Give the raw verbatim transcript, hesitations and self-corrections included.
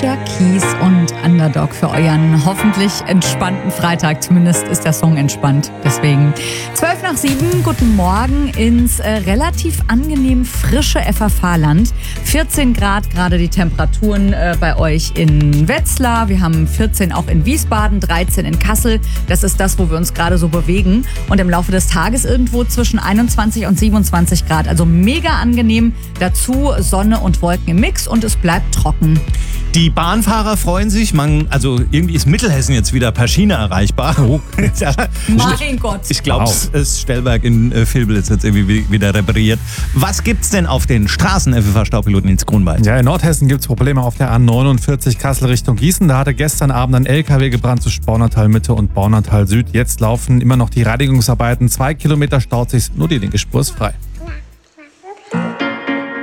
Alicia Keys und Underdog für euren hoffentlich entspannten Freitag. Zumindest ist der Song entspannt. Deswegen zwölf nach sieben, guten Morgen ins äh, relativ angenehm frische F F H-Land. vierzehn Grad gerade die Temperaturen äh, bei euch in Wetzlar. Wir haben vierzehn auch in Wiesbaden, dreizehn in Kassel. Das ist das, wo wir uns gerade so bewegen. Und im Laufe des Tages irgendwo zwischen einundzwanzig und siebenundzwanzig Grad. Also mega angenehm. Dazu Sonne und Wolken im Mix und es bleibt trocken. Die Bahnfahrer freuen sich. Man, also irgendwie ist Mittelhessen jetzt wieder per Schiene erreichbar. Oh. Mein Gott. Ich glaube, wow. das Stellwerk in äh, Vilbel ist jetzt irgendwie wieder repariert. Was gibt's denn auf den Straßen, F F H-Staupiloten Nils Grunwald? Ja, in Nordhessen gibt es Probleme auf der A neunundvierzig Kassel Richtung Gießen. Da hatte gestern Abend ein L K W gebrannt zwischen Bornatal Mitte und Bornatal Süd. Jetzt laufen immer noch die Reinigungsarbeiten. Zwei Kilometer staut sich, nur die linke Spur ist frei.